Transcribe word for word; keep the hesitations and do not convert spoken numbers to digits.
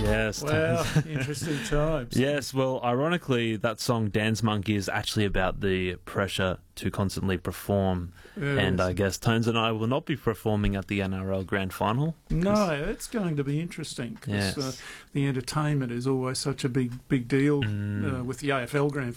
Yes. Wow, interesting times. Yes, well, ironically, that song Dance Monkey is actually about the pressure to constantly perform. Yes. And I guess Tones and I will not be performing at the N R L Grand Final. No, it's going to be interesting because Yes. uh, the entertainment is always such a big, big deal Mm. uh, with the A F L Grand